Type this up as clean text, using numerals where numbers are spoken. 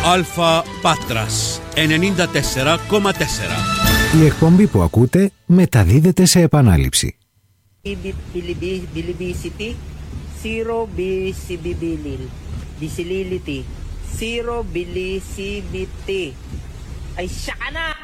Alpha Patras 94,4. Η εκπομπή που ακούτε μεταδίδεται σε επανάληψη. Bilibisity, zero bilibilil. Bisilility, zero bilisibiti. Ay, siya ka na!